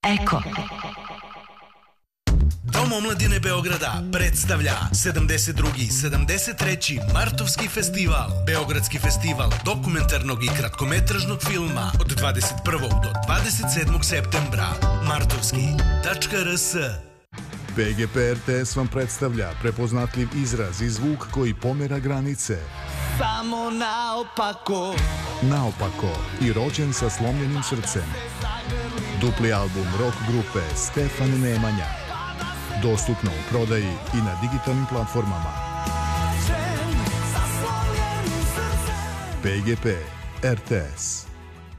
Eko. Dom omladine Beograda predstavlja 72. 73. Martovski festival. Beogradski festival dokumentarnog i kratkometražnog filma od 21. do 27. septembra. Martovski.rs. PGP RTS vam predstavlja prepoznatljiv izraz i zvuk koji pomera granice. Samo naopako. Naopako i rođen sa slomljenim srcem. Dupli album rock grupe Stefan Nemanja. Dostupno u prodaji i na digitalnim platformama. PGP RTS.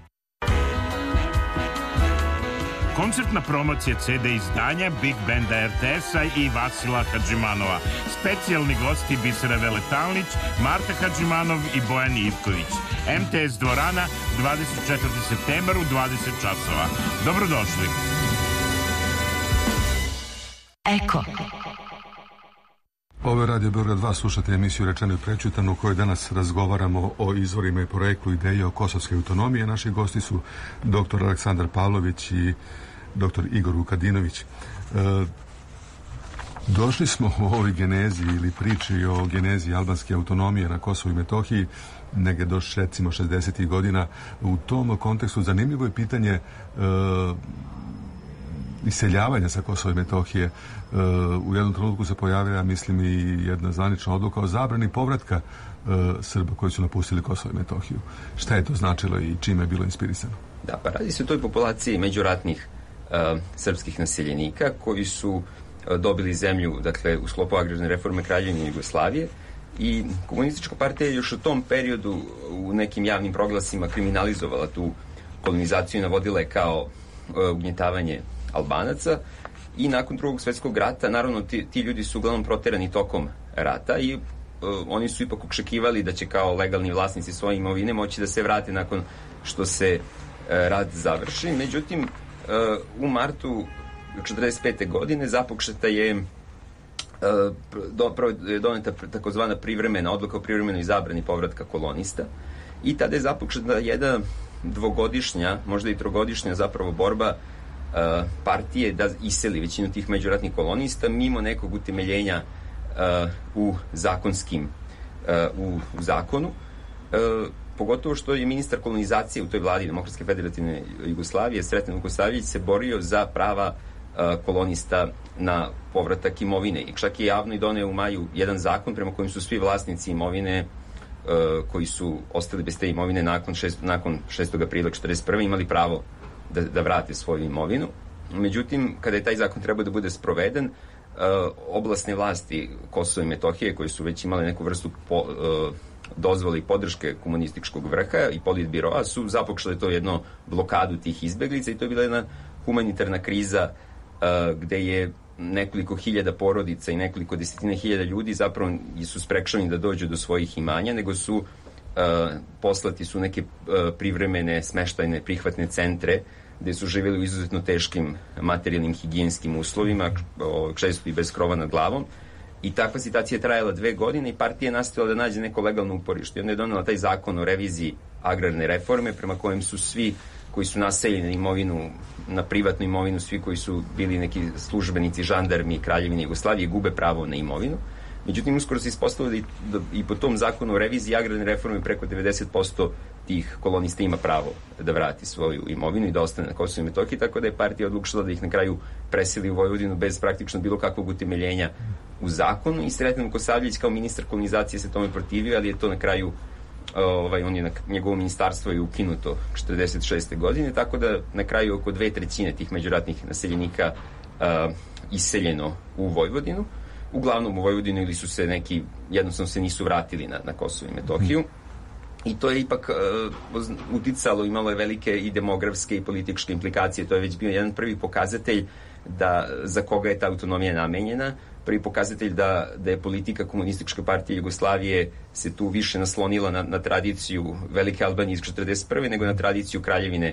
Koncertna promocija CD izdanja Big Banda RTS-a i Vasila Hadžimanova. Specijalni gosti Bisera Veletalnić, Marta Hadžimanov i Bojan Ivković. MTS dvorana 24. septembar u 20 časova. Dobrodošli. Eko. Ovo je Radio Beograd 2, slušate emisiju Rečeno i prečitano u kojoj danas razgovaramo o izvorima i poreklu ideje o kosovske autonomije. Naši gosti su dr. Aleksandar Pavlović i dr. Igor Vukadinović. Došli smo u ovoj genezi ili priči o genezi albanske autonomije na Kosovu i Metohiji negdje do recimo 60. godina. U tom kontekstu zanimljivo je pitanje iseljavanja sa Kosova i Metohije. U jednom trenutku se pojavila, mislim, i jedna zvanična odluka o zabrani povratka Srba koji su napustili Kosovo i Metohiju. Šta je to značilo i čime je bilo inspirisano? Da, pa radi se o toj populaciji međuratnih srpskih naseljenika koji su dobili zemlju, dakle, u sklopu agrarne reforme Kraljevine Jugoslavije, i komunistička partija je još u tom periodu u nekim javnim proglasima kriminalizovala tu kolonizaciju i navodila je kao ugnjetavanje Albanaca. I nakon Drugog svjetskog rata, naravno, ti ljudi su uglavnom proterani tokom rata i oni su ipak očekivali da će kao legalni vlasnici svoje imovine moći da se vrate nakon što se rat završi. Međutim, u martu 1945. godine započeta je doneta takozvana privremena odluka o privremenoj zabrani povratka kolonista i tada je započeta jedna dvogodišnja, možda i trogodišnja zapravo borba partije da iseli većinu tih međuratnih kolonista mimo nekog utemeljenja u zakonu, pogotovo što je ministar kolonizacije u toj vladi Demokratske federativne Jugoslavije, Sreten Vukosavljević, se borio za prava kolonista na povratak imovine. I čak je javno i doneo u maju jedan zakon prema kojem su svi vlasnici imovine koji su ostali bez te imovine nakon 6. aprila 1941. imali pravo da vrate svoju imovinu. Međutim, kada je taj zakon trebao da bude sproveden, oblasne vlasti Kosova i Metohije, koje su već imale neku vrstu dozvole i podrške komunističkog vrha i politbiroa, su započele to jedno blokadu tih izbeglica i to je bila jedna humanitarna kriza gde je nekoliko hiljada porodica i nekoliko desetina hiljada ljudi zapravo su sprečeni da dođu do svojih imanja, nego su poslati su neke privremene smeštajne prihvatne centre gde su živjeli u izuzetno teškim materijalnim higijenskim uslovima, često i bez krova nad glavom. I takva situacija je trajala 2 godine i partija je nastavila da nađe neko legalno uporište. I onda je donela taj zakon o reviziji agrarne reforme prema kojem su svi koji su naseljeni na imovinu, na privatnu imovinu, svi koji su bili neki službenici, žandarmi Kraljevine Jugoslavije gube pravo na imovinu. Međutim, uskoro se ispostavilo da i po tom zakonu o reviziji agrarne reforme preko 90% tih kolonista ima pravo da vrati svoju imovinu i da ostane na Kosovu i Metohiji, tako da je partija odlučila da ih na kraju preseli u Vojvodinu bez praktično bilo kakvog utemeljenja u zakonu i Sreten Vukosavljević kao ministar kolonizacije se tome protivio, ali je to na kraju njegovo ministarstvo je ukinuto 1946. godine, tako da na kraju oko 2/3 tih međuratnih naseljenika iseljeno u Vojvodinu. Uglavnom u Vojvodinu ili su se neki, jednostavno se nisu vratili na Kosovo i Metohiju. I to je ipak uticalo, imalo je velike i demografske i političke implikacije. To je već bio jedan prvi pokazatelj za koga je ta autonomija namenjena. Prvi pokazatelj da je politika Komunističke partije Jugoslavije se tu više naslonila na tradiciju Velike Albanije iz 1941. nego na tradiciju Kraljevine